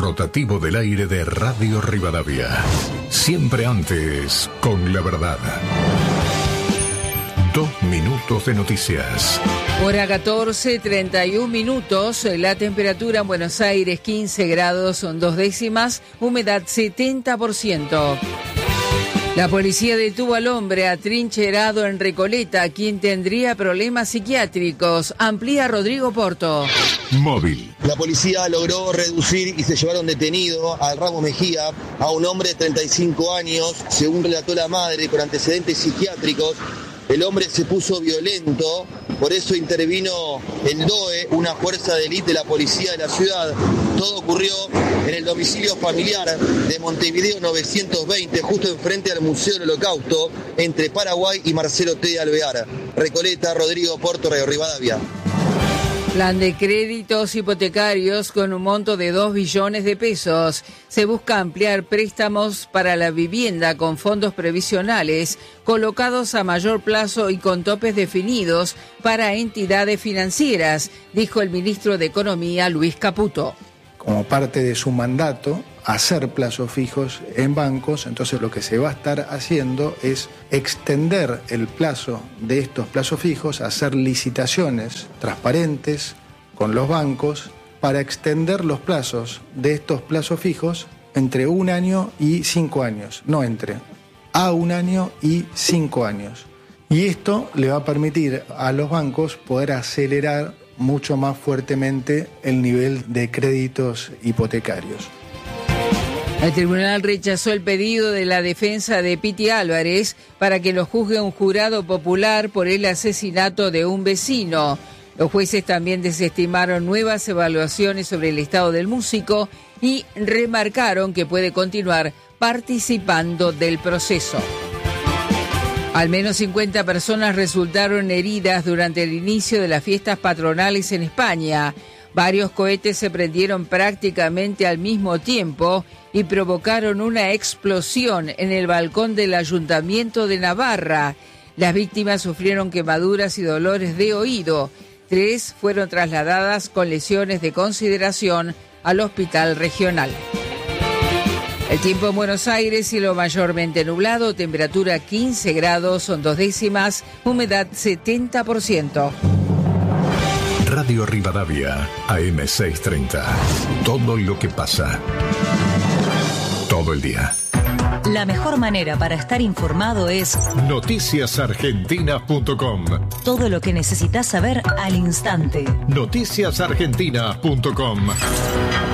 rotativo del aire de Radio Rivadavia. Siempre antes, con la verdad. 2 minutos de noticias. Hora 14, 31 minutos. La temperatura en Buenos Aires 15 grados, son 2 décimas. Humedad 70%. La policía detuvo al hombre atrincherado en Recoleta, quien tendría problemas psiquiátricos. Amplía Rodrigo Porto. Móvil. La policía logró reducir y se llevaron detenido al Ramos Mejía, a un hombre de 35 años, según relató la madre, con antecedentes psiquiátricos. El hombre se puso violento, por eso intervino el DOE, una fuerza de élite de la policía de la ciudad. Todo ocurrió en el domicilio familiar de Montevideo 920, justo enfrente al Museo del Holocausto, entre Paraguay y Marcelo T. de Alvear. Recoleta, Rodrigo Porto, Radio Rivadavia. Plan de créditos hipotecarios con un monto de 2 billones de pesos. Se busca ampliar préstamos para la vivienda con fondos previsionales colocados a mayor plazo y con topes definidos para entidades financieras, dijo el ministro de Economía, Luis Caputo. Como parte de su mandato, hacer plazos fijos en bancos, entonces lo que se va a estar haciendo es extender el plazo de estos plazos fijos, hacer licitaciones transparentes con los bancos para extender los plazos de estos plazos fijos entre 1 año y 5 años, no entre a 1 año y 5 años. Y esto le va a permitir a los bancos poder acelerar mucho más fuertemente el nivel de créditos hipotecarios. El tribunal rechazó el pedido de la defensa de Piti Álvarez para que lo juzgue un jurado popular por el asesinato de un vecino. Los jueces también desestimaron nuevas evaluaciones sobre el estado del músico y remarcaron que puede continuar participando del proceso. Al menos 50 personas resultaron heridas durante el inicio de las fiestas patronales en España. Varios cohetes se prendieron prácticamente al mismo tiempo y provocaron una explosión en el balcón del Ayuntamiento de Navarra. Las víctimas sufrieron quemaduras y dolores de oído. 3 fueron trasladadas con lesiones de consideración al hospital regional. El tiempo en Buenos Aires, cielo mayormente nublado, temperatura 15 grados, son 2 décimas, humedad 70%. Radio Rivadavia, AM 630. Todo lo que pasa. Todo el día. La mejor manera para estar informado es noticiasargentinas.com. Todo lo que necesitas saber al instante. Noticiasargentinas.com.